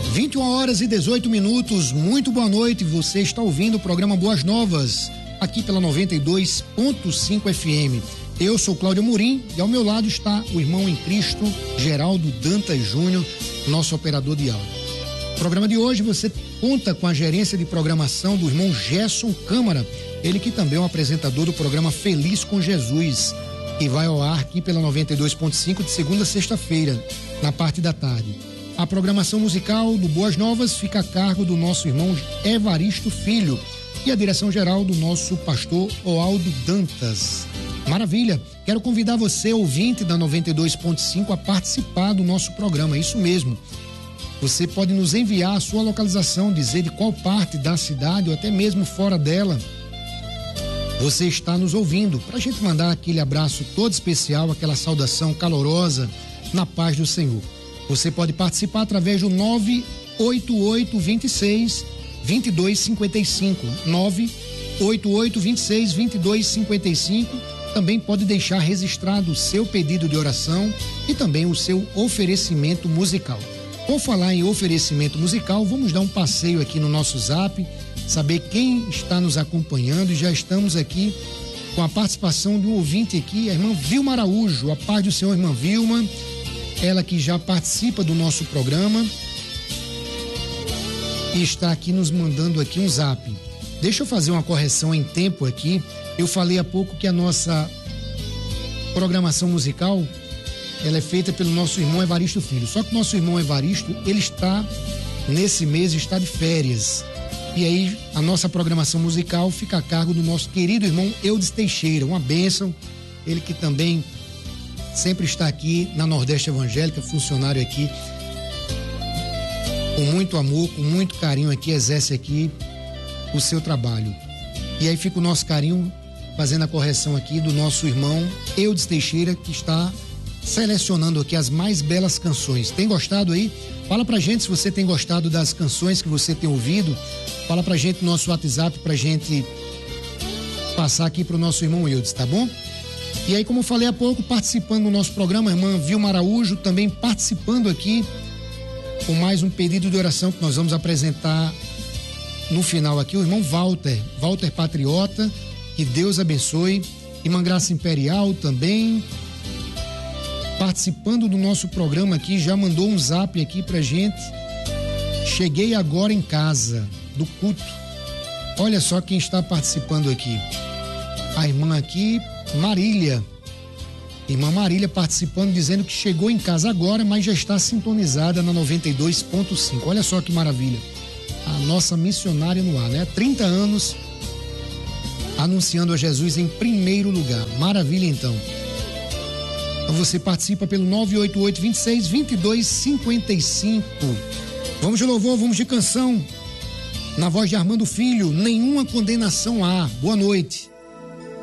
21h18, muito boa noite, você está ouvindo o programa Boas Novas, aqui pela 92.5 FM. Eu sou Cláudio Amorim e ao meu lado está o irmão em Cristo, Geraldo Dantas Júnior, nosso operador de áudio. No programa de hoje você conta com a gerência de programação do irmão Gerson Câmara, ele que também é um apresentador do programa Feliz com Jesus, que vai ao ar aqui pela 92.5 de segunda a sexta-feira, na parte da tarde. A programação musical do Boas Novas fica a cargo do nosso irmão Evaristo Filho e a direção geral do nosso pastor Oaldo Dantas. Maravilha! Quero convidar você, ouvinte da 92.5, a participar do nosso programa, isso mesmo. Você pode nos enviar a sua localização, dizer de qual parte da cidade ou até mesmo fora dela você está nos ouvindo, para a gente mandar aquele abraço todo especial, aquela saudação calorosa na paz do Senhor. Você pode participar através do 988-26-2255, 988-26-2255. Também pode deixar registrado o seu pedido de oração e também o seu oferecimento musical. Por falar em oferecimento musical, vamos dar um passeio aqui no nosso Zap, saber quem está nos acompanhando, e já estamos aqui com a participação de um ouvinte aqui, a irmã Vilma Araújo. A paz do Senhor, irmã Vilma. Ela que já participa do nosso programa e está aqui nos mandando aqui um zap. Deixa eu fazer uma correção em tempo aqui. Eu falei há pouco que a nossa programação musical, ela é feita pelo nosso irmão Evaristo Filho. Só que o nosso irmão Evaristo, ele está, nesse mês, está de férias. E aí a nossa programação musical fica a cargo do nosso querido irmão Eudes Teixeira. Uma bênção. Ele que também sempre está aqui na Nordeste Evangélica, funcionário aqui, com muito amor, com muito carinho aqui, exerce aqui o seu trabalho. E aí fica o nosso carinho, fazendo a correção aqui do nosso irmão Eudes Teixeira, que está selecionando aqui as mais belas canções. Tem gostado aí? Fala pra gente se você tem gostado das canções que você tem ouvido. Fala pra gente no nosso WhatsApp, pra gente passar aqui pro nosso irmão Eudes, tá bom? E aí, como eu falei há pouco, participando do nosso programa, a irmã Vilma Araújo também participando aqui com mais um pedido de oração que nós vamos apresentar no final aqui, o irmão Walter Patriota, que Deus abençoe. Irmã Graça Imperial também participando do nosso programa aqui, já mandou um zap aqui pra gente. Cheguei agora em casa do culto. Olha só quem está participando aqui. A irmã aqui, Marília. Irmã Marília participando, dizendo que chegou em casa agora, mas já está sintonizada na 92.5. Olha só que maravilha. A nossa missionária no ar, né? 30 anos anunciando a Jesus em primeiro lugar. Maravilha, então. Então você participa pelo 988-26-2255. Vamos de louvor, vamos de canção. Na voz de Armando Filho, Nenhuma Condenação Há. Boa noite.